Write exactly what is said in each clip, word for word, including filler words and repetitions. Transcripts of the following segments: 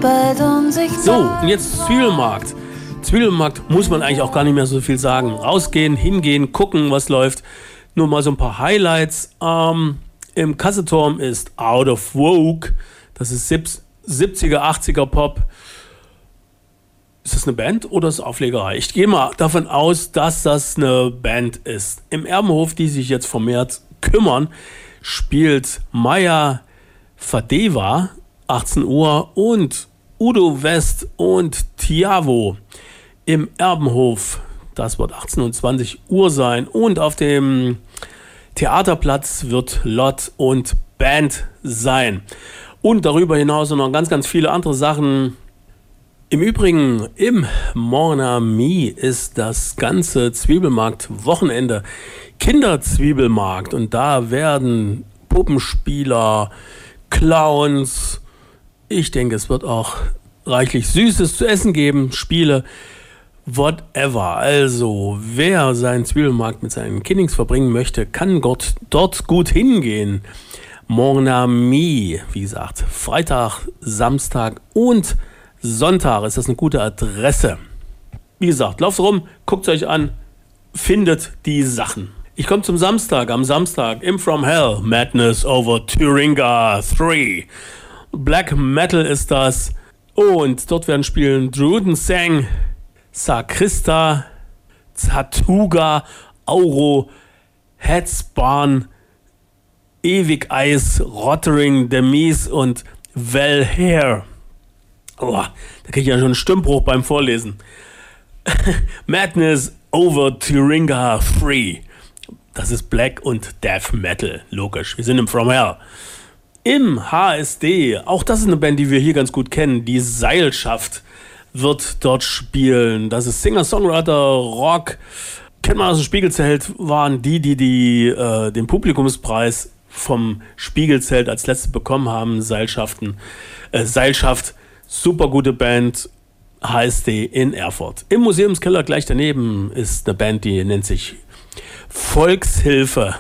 bald unsichtbar. So, und jetzt Zwiebelmarkt. Zwiebelmarkt muss man eigentlich auch gar nicht mehr so viel sagen. Rausgehen, hingehen, gucken, was läuft. Nur mal so ein paar Highlights. Ähm, Im Kasseturm ist Out of Vogue. Das ist siebziger, achtziger Pop. Ist das eine Band oder ist das Auflegerei? Ich gehe mal davon aus, dass das eine Band ist. Im Erbenhof, die sich jetzt vermehrt kümmern, spielt Maya Fadeva, achtzehn Uhr, und Udo West und Tiavo im Erbenhof. Das wird achtzehn und zwanzig Uhr sein. Und auf dem Theaterplatz wird Lot und Band sein. Und darüber hinaus noch ganz, ganz viele andere Sachen. Im Übrigen, im Mon Ami ist das ganze Zwiebelmarkt-Wochenende Kinderzwiebelmarkt. Und da werden Puppenspieler, Clowns, ich denke, es wird auch reichlich Süßes zu essen geben, Spiele, whatever. Also, wer seinen Zwiebelmarkt mit seinen Kindings verbringen möchte, kann dort, dort gut hingehen. Mon Ami, wie gesagt, Freitag, Samstag und Sonntag ist das eine gute Adresse. Wie gesagt, lauft rum, guckt es euch an, findet die Sachen. Ich komme zum Samstag. Am Samstag im From Hell Madness over Thuringia drei. Black Metal ist das. Und dort werden spielen Druden Sang, Sakrista, Zatuga, Auro, Headspan, Ewig Eis, Rottering, Demise und Velhair. Oh, da kriege ich ja schon einen Stimmbruch beim Vorlesen. Madness over Thuringia drei. Das ist Black und Death Metal, logisch. Wir sind im From Hell. Im H S D, auch das ist eine Band, die wir hier ganz gut kennen, die Seilschaft wird dort spielen. Das ist Singer-Songwriter, Rock. Kennt man aus dem Spiegelzelt, waren die, die, die äh, den Publikumspreis vom Spiegelzelt als letzte bekommen haben. Seilschaften, äh, Seilschaft. Super gute Band, H S D in Erfurt. Im Museumskeller gleich daneben ist eine Band, die nennt sich Volkshilfe.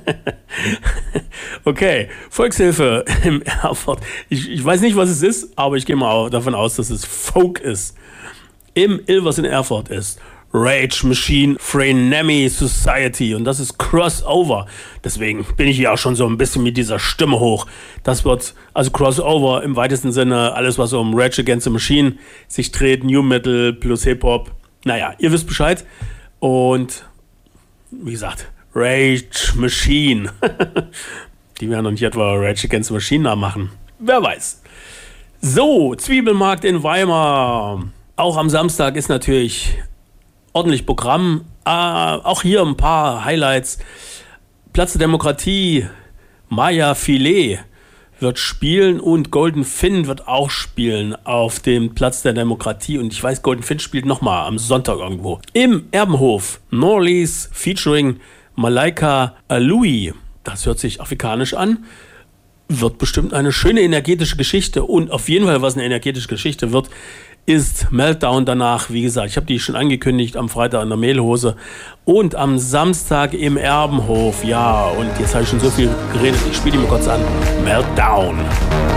Okay, Volkshilfe im Erfurt. Ich, ich weiß nicht, was es ist, aber ich gehe mal davon aus, dass es Folk ist. Im Ilvers in Erfurt ist Rage Machine Frenemy Society und das ist Crossover. Deswegen bin ich hier auch schon so ein bisschen mit dieser Stimme hoch. Das wird also Crossover im weitesten Sinne, alles was um Rage Against the Machine sich dreht, New Metal plus Hip-Hop. Naja, ihr wisst Bescheid. Und wie gesagt, Rage Machine. Die werden noch nicht etwa Rage Against the Machine nachmachen. Wer weiß. So, Zwiebelmarkt in Weimar. Auch am Samstag ist natürlich ordentlich Programm. Äh, auch hier ein paar Highlights. Platz der Demokratie, Maya Filet wird spielen und Golden Finn wird auch spielen auf dem Platz der Demokratie. Und ich weiß, Golden Finn spielt nochmal am Sonntag irgendwo. Im Erbenhof, Norleys featuring Malaika Alui. Das hört sich afrikanisch an. Wird bestimmt eine schöne energetische Geschichte. Und auf jeden Fall, was eine energetische Geschichte wird, ist Meltdown danach. Wie gesagt, ich habe die schon angekündigt am Freitag in der Mehlhose. Und am Samstag im Erbenhof. Ja, und jetzt habe ich schon so viel geredet. Ich spiele die mal kurz an. Meltdown.